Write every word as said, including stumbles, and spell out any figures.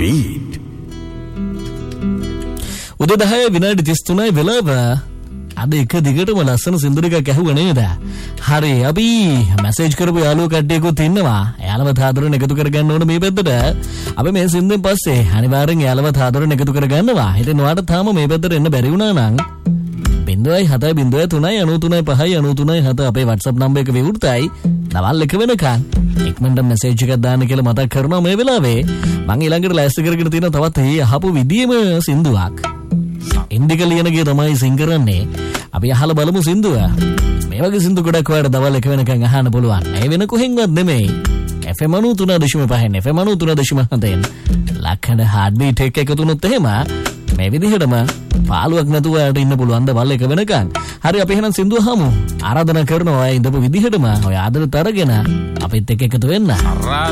beat. උදේ දහය විනාඩි තිස් තුනයි වෙලාව. අද එක දිගටම ලස්සන සින්දු ටිකක් ඇහුවා නේද? හරි අපි මැසේජ් කරපු යාළුවෝ කට්ටියකුත් ඉන්නවා. යාළුවත් ආදරෙන් එකතු කරගන්න ඕන මේ පැත්තට. අපි මේ සින්දුවෙන් පස්සේ අනිවාර්යෙන් යාළුවත් ආදරෙන් එකතු කරගන්නවා. ඉතින් ඔයාලට තාම මේ පැත්තට එන්න බැරි වුණා නම් බිංදුවයි හතයි බිංදුවයි තුනයි අනූ තුනයි පහයි අනූ තුනයි හත අපේ WhatsApp නම්බර් එක විවෘතයි. දවල් එක වෙනකන් ඉක්මනට මැසේජ් එකක් දාන්න කියලා මතක් කරනවා මේ වෙලාවේ. මම ඊළඟට ලෑස්ති කරගෙන තියෙන තවත් මේ අහපු විදියේම සින්දුවක්. ඉන්දික ලියනගේ තමයි සිං කරන්නේ. අපි අහලා බලමු සින්දුව. මේ වගේ සින්දු ගොඩක් ඔයාලට දවල් එක වෙනකන් අහන්න පුළුවන්. ඒ වෙන කොහෙන්වත් නෙමෙයි. එෆ් එම් අනූ තුන දශම පහෙන් එෆ් එම් අනූ තුන දශම හතෙන් ලක්ෂණ හાર્ට් බීට් එක එකතු වුණොත් එහෙම මේ විදිහටම පාළුවක් නැතුව ඔයාලට ඉන්න පුළුවන් දවල් එක වෙනකන්. හරි අපි එහෙනම් සින්දුව අහමු. ආරාධනා කරනවා ඔයා ඉඳපු විදිහටම ඔය ආදරෙත් අරගෙන අපිත් එක්ක එකතු වෙන්න.